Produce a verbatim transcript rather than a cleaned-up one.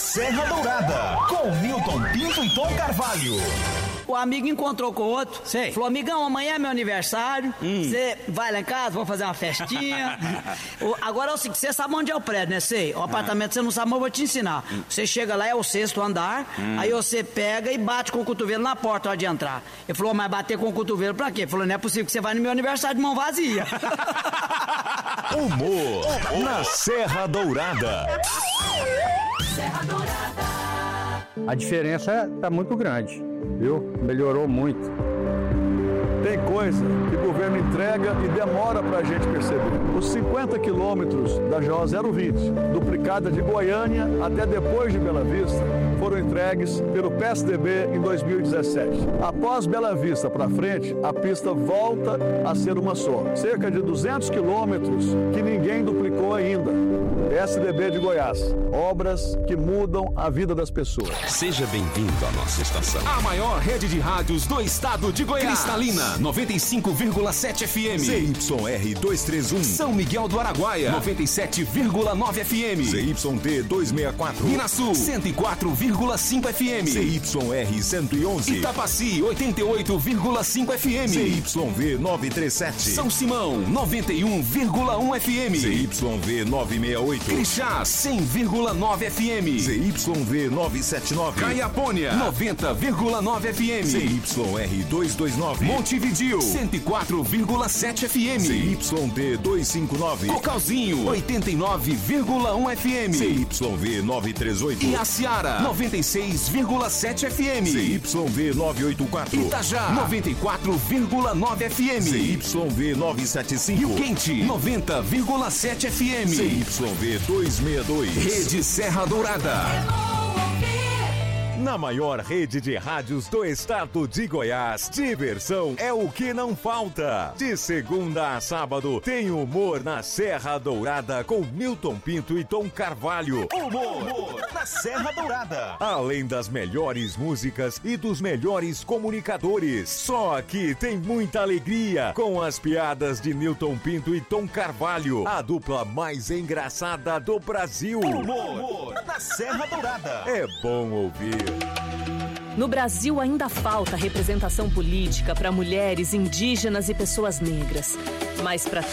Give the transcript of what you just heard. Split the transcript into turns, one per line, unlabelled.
Serra Dourada, com Milton Pinto e Tom Carvalho.
O amigo encontrou com o outro.
Sei.
Falou, amigão, amanhã é meu aniversário. Você
Hum.
vai lá em casa, vamos fazer uma festinha. O, agora é o seguinte, você sabe onde é o prédio, né? Sei. O apartamento você não sabe, mas eu vou te ensinar. Você chega lá, é o sexto andar.
Hum.
Aí você pega e bate com o cotovelo na porta na hora de entrar. Ele falou, mas bater com o cotovelo pra quê? Ele falou, não é possível que você vai no meu aniversário de mão vazia.
Humor na Serra Dourada.
Serra Dourada.
A diferença tá muito grande, viu? Melhorou muito.
Tem coisa que o governo entrega e demora para a gente perceber. Os cinquenta quilômetros da J O zero vinte, duplicada de Goiânia até depois de Bela Vista, foram entregues pelo P S D B em dois mil e dezessete. Após Bela Vista para frente, a pista volta a ser uma só. Cerca de duzentos quilômetros que ninguém duplicou ainda. P S D B de Goiás. Obras que mudam a vida das pessoas.
Seja bem-vindo à nossa estação. A maior rede de rádios do estado de Goiás. Cristalina, noventa e cinco vírgula sete F M.
C Y R duzentos e trinta e um.
São Miguel do Araguaia, noventa e sete vírgula nove F M.
C Y T duzentos e sessenta e quatro.
Minas Sul, cento e quatro vírgula cinco F M.
C Y R cento e onze.
Itapaci, oitenta e oito vírgula cinco F M.
C Y V novecentos e trinta e sete.
São Simão, noventa e um vírgula um F M.
C Y V novecentos e sessenta e oito.
Crixás, cem vírgula nove F M.
C Y V novecentos e setenta e nove.
Caiapônia, noventa vírgula nove F M.
C Y R duzentos e vinte e nove.
Montevidéu, cento e quatro vírgula sete F M.
C Y T duzentos e cinquenta e nove.
Cocalzinho, oitenta e nove vírgula um F M.
C Y V novecentos e trinta e oito.
E Aciara, noventa e seis vírgula sete F M.
C Y V novecentos e oitenta e quatro.
Itajá, noventa e quatro vírgula nove F M.
C Y V novecentos e setenta e cinco.
Rio Quente, noventa vírgula sete F M.
C Y V duzentos e sessenta e dois.
Rede Serra Dourada.
Na maior rede de rádios do estado de Goiás, diversão é o que não falta. De segunda a sábado, tem humor na Serra Dourada com Milton Pinto e Tom Carvalho. Humor, humor na Serra Dourada. Além das melhores músicas e dos melhores comunicadores. Só aqui tem muita alegria com as piadas de Milton Pinto e Tom Carvalho. A dupla mais engraçada do Brasil. Humor, humor na Serra Dourada. É bom ouvir.
No Brasil ainda falta representação política para mulheres, indígenas e pessoas negras. Mas para